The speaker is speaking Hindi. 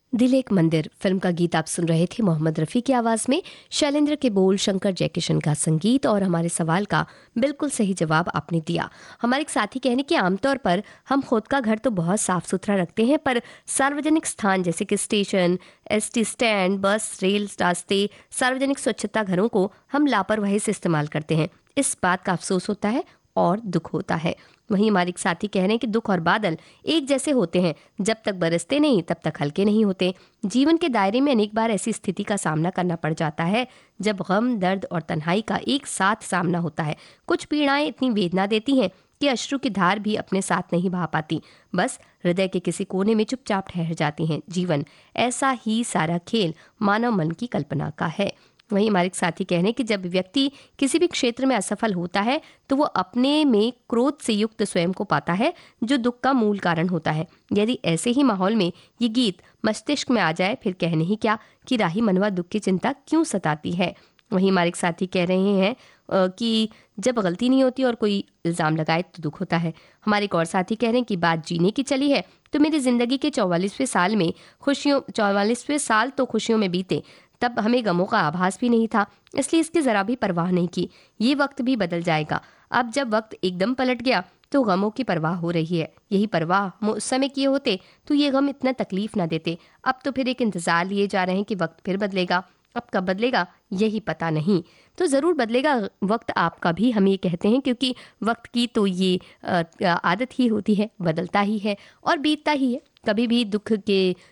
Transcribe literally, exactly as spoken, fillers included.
दिल एक मंदिर फिल्म का गीत आप सुन रहे थे मोहम्मद रफ़ी की आवाज़ में। शैलेंद्र के बोल, शंकर जयकिशन का संगीत और हमारे सवाल का बिल्कुल सही जवाब आपने दिया। हमारे एक साथी कहने कि आमतौर पर हम खुद का घर तो बहुत साफ सुथरा रखते हैं, पर सार्वजनिक स्थान जैसे कि स्टेशन, एसटी स्टैंड, बस, रेल रास्ते, सार्वजनिक स्वच्छता घरों को हम लापरवाही से इस्तेमाल करते हैं। इस बात का अफसोस होता है और दुख होता है। वहीं हमारे एक साथी कह रहे हैं कि दुख और बादल एक जैसे होते हैं, जब तक बरसते नहीं तब तक हल्के नहीं होते। जीवन के दायरे में अनेक बार ऐसी स्थिति का सामना करना पड़ जाता है जब गम, दर्द और तन्हाई का एक साथ सामना होता है। कुछ पीड़ाएं इतनी वेदना देती हैं कि अश्रु की धार भी अपने साथ नहीं बहा पाती, बस हृदय के किसी कोने में चुपचाप ठहर जाती हैं। जीवन ऐसा ही सारा खेल मानव मन की कल्पना का है। वहीं हमारे एक साथी कह रहे हैं कि जब व्यक्ति किसी भी क्षेत्र में असफल होता है तो वो अपने में क्रोध से युक्त स्वयं को पाता है, जो दुख का मूल कारण होता है। यदि ऐसे ही माहौल में ये गीत मस्तिष्क में आ जाए, फिर कहने ही क्या कि राही मनवा दुख की चिंता क्यों सताती है। वहीं हमारे एक साथी कह रहे हैं अ, कि जब गलती नहीं होती और कोई इल्ज़ाम लगाए तो दुख होता है। हमारे एक और साथी कह रहे हैं कि बात जीने की चली है तो मेरी ज़िंदगी के चौवालीसवें साल में खुशियों चौवालीसवें साल तो खुशियों में बीते, तब हमें गमों का आभास भी नहीं था, इसलिए इसकी ज़रा भी परवाह नहीं की। ये वक्त भी बदल जाएगा। अब जब वक्त एकदम पलट गया तो गमों की परवाह हो रही है। यही परवाह हम उस समय किए होते तो ये गम इतना तकलीफ ना देते। अब तो फिर एक इंतज़ार लिए जा रहे हैं कि वक्त फिर बदलेगा। अब कब बदलेगा यही पता नहीं। तो ज़रूर बदलेगा वक्त, आपका भी हम ये कहते हैं, क्योंकि वक्त की तो ये अ, आदत ही होती है, बदलता ही है और बीतता ही है। कभी भी दुख के